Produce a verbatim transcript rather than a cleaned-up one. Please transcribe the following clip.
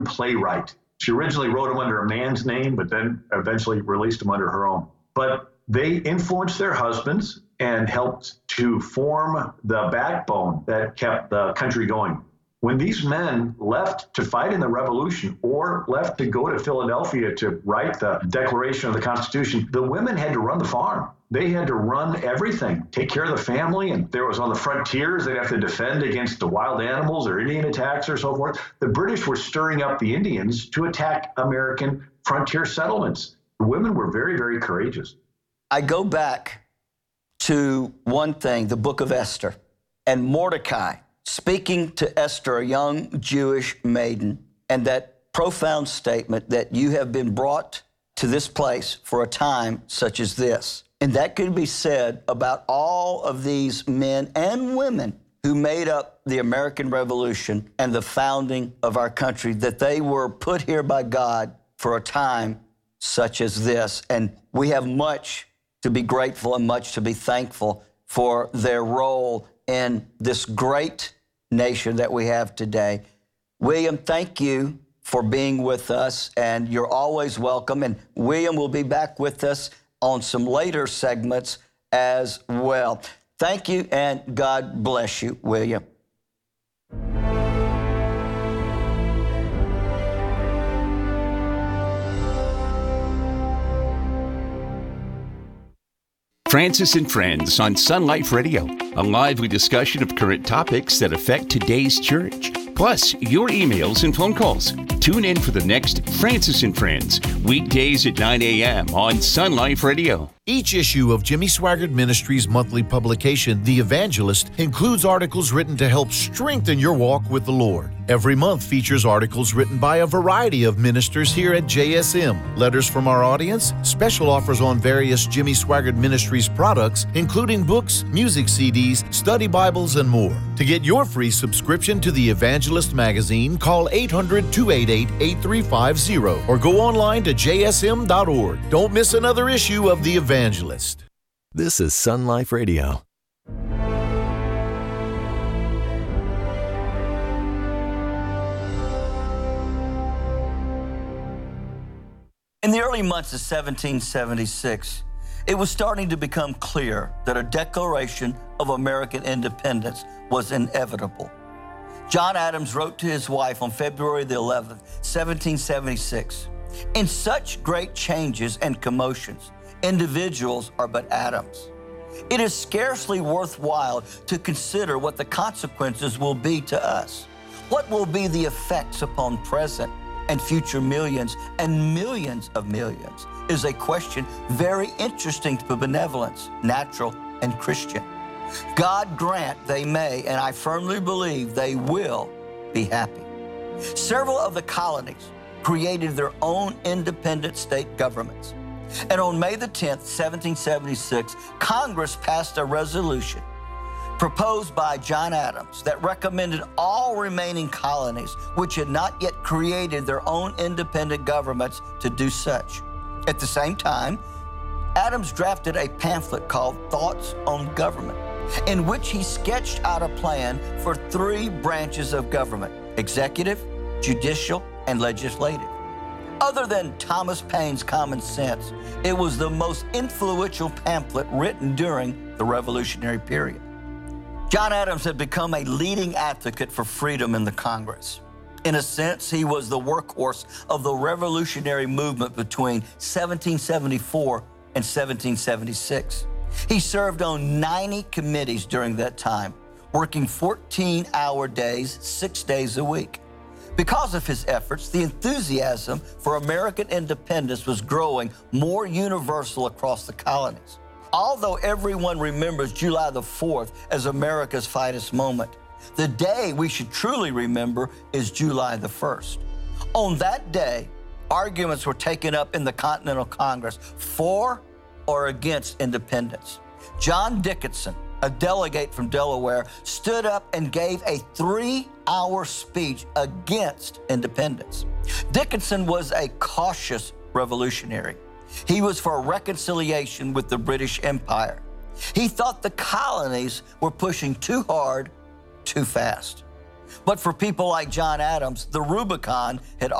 playwright. She originally wrote them under a man's name, but then eventually released them under her own. But they influenced their husbands and helped to form the backbone that kept the country going. When these men left to fight in the Revolution or left to go to Philadelphia to write the Declaration of the Constitution, the women had to run the farm. They had to run everything, take care of the family. And there was on the frontiers, they'd have to defend against the wild animals or Indian attacks or so forth. The British were stirring up the Indians to attack American frontier settlements. The women were very, very courageous. I go back to one thing, the book of Esther, and Mordecai speaking to Esther, a young Jewish maiden, and that profound statement that you have been brought to this place for a time such as this. And that could be said about all of these men and women who made up the American Revolution and the founding of our country, that they were put here by God for a time such as this. And we have much to be grateful and much to be thankful for their role in this great nation that we have today. William, thank you for being with us, and you're always welcome. And William will be back with us on some later segments as well. Thank you, and God bless you, William. Francis and Friends on Sun Life Radio, a lively discussion of current topics that affect today's church, plus your emails and phone calls. Tune in for the next Francis and Friends, weekdays at nine a.m. on Sun Life Radio. Each issue of Jimmy Swaggart Ministries' monthly publication, The Evangelist, includes articles written to help strengthen your walk with the Lord. Every month features articles written by a variety of ministers here at J S M, letters from our audience, special offers on various Jimmy Swaggart Ministries products, including books, music C Ds, study Bibles, and more. To get your free subscription to The Evangelist magazine, call eight hundred, two eight eight, eight three five zero or go online to j s m dot org. Don't miss another issue of The Evangelist. This is Sun Life Radio. In the early months of seventeen seventy-six, it was starting to become clear that a declaration of American independence was inevitable. John Adams wrote to his wife on February the eleventh, seventeen seventy-six, "In such great changes and commotions, individuals are but atoms. It is scarcely worthwhile to consider what the consequences will be to us. What will be the effects upon present and future millions and millions of millions is a question very interesting to benevolence, natural and Christian. God grant they may, and I firmly believe they will, be happy." Several of the colonies created their own independent state governments. And on May the tenth, seventeen seventy-six, Congress passed a resolution proposed by John Adams that recommended all remaining colonies which had not yet created their own independent governments to do such. At the same time, Adams drafted a pamphlet called Thoughts on Government, in which he sketched out a plan for three branches of government: executive, judicial, and legislative. Other than Thomas Paine's Common Sense, it was the most influential pamphlet written during the Revolutionary period. John Adams had become a leading advocate for freedom in the Congress. In a sense, he was the workhorse of the revolutionary movement between seventeen seventy-four and seventeen seventy-six. He served on ninety committees during that time, working fourteen-hour days, six days a week. Because of his efforts, the enthusiasm for American independence was growing more universal across the colonies. Although everyone remembers July the fourth as America's finest moment, the day we should truly remember is July the first. On that day, arguments were taken up in the Continental Congress for or against independence. John Dickinson, a delegate from Delaware, stood up and gave a three-hour speech against independence. Dickinson was a cautious revolutionary. He was for reconciliation with the British Empire. He thought the colonies were pushing too hard, too fast. But for people like John Adams, the Rubicon had